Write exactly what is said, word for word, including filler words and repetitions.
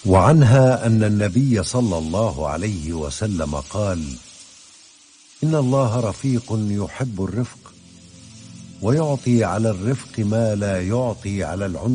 وعنها أن النبي صلى الله عليه وسلم قال: إن الله رفيق يحب الرفق، ويعطي على الرفق ما لا يعطي على العنف.